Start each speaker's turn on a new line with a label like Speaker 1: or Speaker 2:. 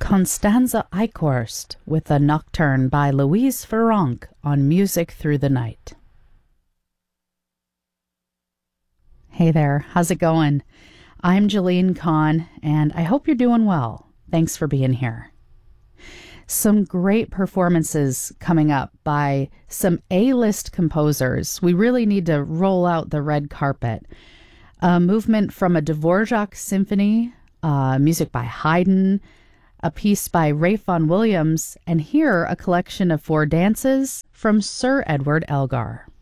Speaker 1: Constanza Eichhorst with a nocturne by Louise Ferronk on Music Through the Night. Hey there, how's it going? I'm Jolene Kahn, and I hope you're doing well. Thanks for being here. Some great performances coming up by some A-list composers. We really need to roll out the red carpet. A movement from a Dvorak symphony, music by Haydn, a piece by Ralph Vaughan Williams, and here a collection of 4 dances from Sir Edward Elgar.